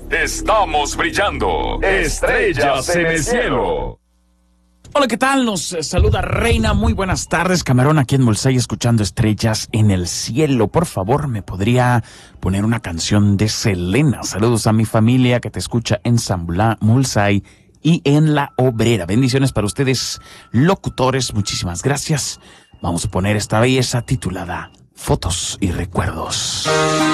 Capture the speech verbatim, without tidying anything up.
Estamos brillando. Estrellas en el cielo. Hola, ¿qué tal? Nos saluda Reina. Muy buenas tardes. Camarón aquí en Mulsay escuchando Estrellas en el cielo. Por favor, ¿me podría poner una canción de Selena? Saludos a mi familia que te escucha en Zambulá, Mulsay y en La Obrera. Bendiciones para ustedes, locutores. Muchísimas gracias. Vamos a poner esta belleza titulada Fotos y Recuerdos.